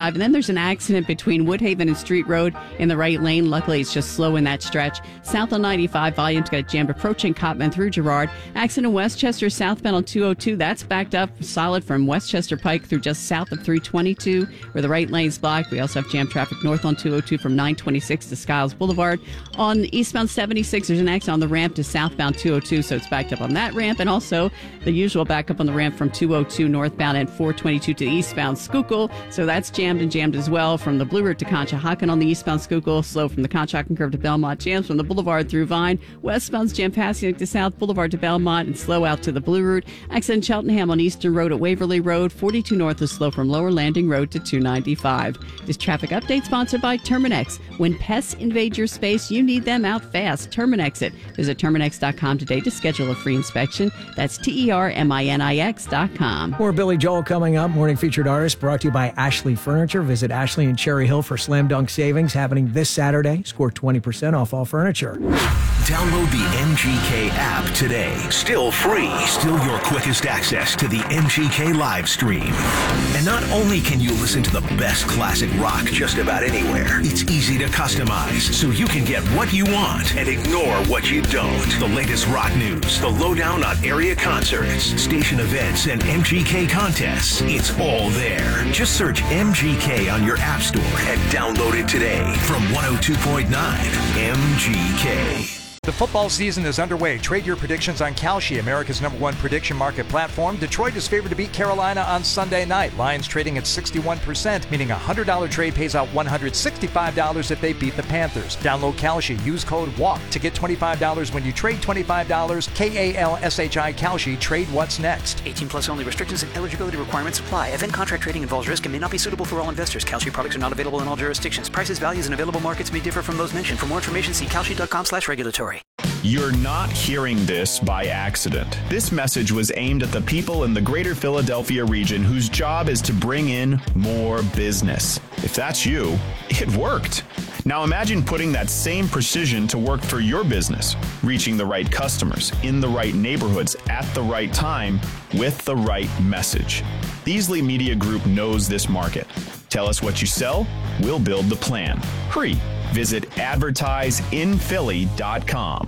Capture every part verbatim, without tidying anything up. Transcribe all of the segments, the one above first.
ninety-five. And then there's an accident between Woodhaven and Street Road in the right lane. Luckily, it's just slow in that stretch. South on ninety-five, volumes got jammed approaching Cotman through Girard. Accident in Westchester, southbound on two oh two. That's backed up solid from Westchester Pike through just south of three twenty-two, where the right lane's blocked. We also have jam traffic north on two oh two from nine twenty-six to Skiles Boulevard. On eastbound seventy-six, there's an accident on the ramp to southbound two oh two, so it's backed up on that ramp. And also the usual backup on the ramp from two oh two northbound and four twenty-two to eastbound Schuylkill. So that's jammed and jammed as well from the Blue Route to Conshohocken on the eastbound Schuylkill. Slow from the Conshohocken curve to Belmont. Jams from the Boulevard through Vine. Westbound's jam Passyunk to South Boulevard to Belmont and slow out to the Blue Route. Accident Cheltenham on Eastern Road at Waverly Road. forty-two north is slow from Lower Landing Road to two ninety-five. This traffic update sponsored by Terminex. When pests invade your space, you need them out fast. Terminex it. Visit Terminex dot com today to schedule a free inspection. That's T E R M I N I X dot com. More Billy Joel coming up. Morning featured artist brought to you by Ashley Furniture. Visit Ashley and Cherry Hill for Slam Dunk Savings happening this Saturday. Score twenty percent off all furniture. Download the M G K app today. Still free. Still your quickest access to the M G K live stream. And not only can you listen to the best classic rock just about anywhere, it's easy to customize so you can get what you want and ignore what you don't. The latest rock news, the lowdown on area concerts, station events, and M G K contests. It's all there. Just search M G K on your app store and download it today from one oh two point nine M G K. The football season is underway. Trade your predictions on Kalshi, America's number one prediction market platform. Detroit is favored to beat Carolina on Sunday night. Lions trading at sixty-one percent, meaning a one hundred dollars trade pays out one hundred sixty-five dollars if they beat the Panthers. Download Kalshi. Use code WALK to get twenty-five dollars when you trade twenty-five dollars. K A L S H I Kalshi. Trade what's next. eighteen plus only. Restrictions and eligibility requirements apply. Event contract trading involves risk and may not be suitable for all investors. Kalshi products are not available in all jurisdictions. Prices, values, and available markets may differ from those mentioned. For more information, see kalshi dot com slash regulatory. You're not hearing this by accident. This message was aimed at the people in the greater Philadelphia region whose job is to bring in more business. If that's you, it worked. Now imagine putting that same precision to work for your business, reaching the right customers, in the right neighborhoods, at the right time, with the right message. Beasley Media Group knows this market. Tell us what you sell, we'll build the plan. Hurry. Visit advertise in philly dot com.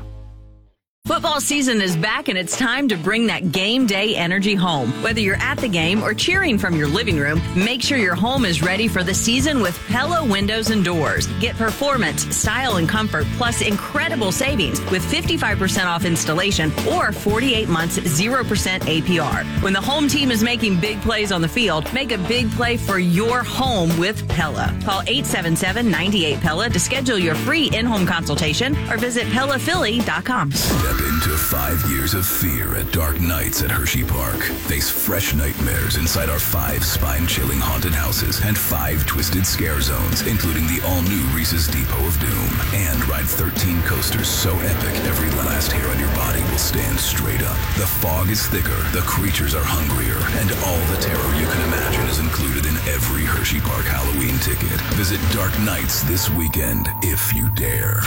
Football season is back and it's time to bring that game day energy home. Whether you're at the game or cheering from your living room, make sure your home is ready for the season with Pella Windows and Doors. Get performance, style, and comfort, plus incredible savings with fifty-five percent off installation or forty-eight months, zero percent A P R. When the home team is making big plays on the field, make a big play for your home with Pella. Call eight seven seven, nine eight, Pella to schedule your free in-home consultation or visit Pella Philly dot com. Step into five years of fear at dark nights at Hershey Park. Face fresh nightmares inside our five spine-chilling haunted houses and five twisted scare zones, including the all-new Reese's Depot of Doom. And ride thirteen coasters so epic, every last hair on your body will stand straight up. The fog is thicker, the creatures are hungrier, and all the terror you can imagine is included in every Hershey Park Halloween ticket. Visit Dark Nights this weekend, if you dare.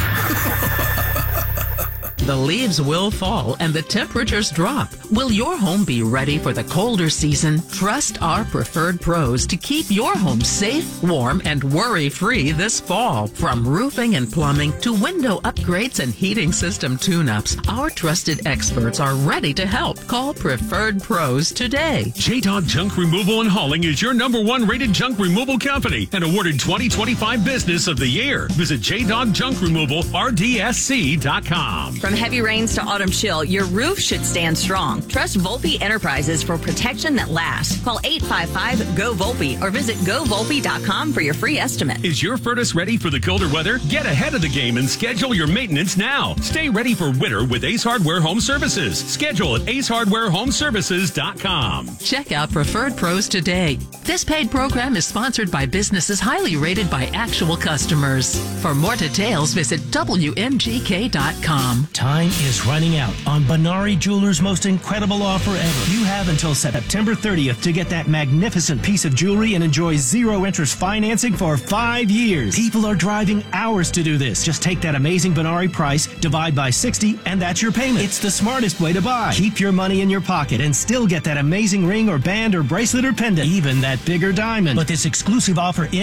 The leaves will fall and the temperatures drop. Will your home be ready for the colder season? Trust our preferred pros to keep your home safe, warm, and worry-free this fall. From roofing and plumbing to window upgrades and heating system tune-ups, our trusted experts are ready to help. Call Preferred Pros today. J-Dog Junk Removal and Hauling is your number one rated junk removal company and awarded twenty twenty-five Business of the Year. Visit J Dog Junk Removal R D S C dot com. From heavy rains to autumn chill, your roof should stand strong. Trust Volpe Enterprises for protection that lasts. Call eight five five, G O, Volpe or visit go volpe dot com for your free estimate. Is your furnace ready for the colder weather? Get ahead of the game and schedule your maintenance now. Stay ready for winter with Ace Hardware Home Services. Schedule at ace hardware home services dot com. Check out Preferred Pros today. This paid program is sponsored by businesses highly rated by actual customers. For more details, visit W M G K dot com. Time is running out on Benari Jewelers' most incredible offer ever. You have until September thirtieth to get that magnificent piece of jewelry and enjoy zero interest financing for five years. People are driving hours to do this. Just take that amazing Benari price, divide by sixty, and that's your payment. It's the smartest way to buy. Keep your money in your pocket and still get that amazing ring or band or bracelet or pendant, even that bigger diamond. But this exclusive offer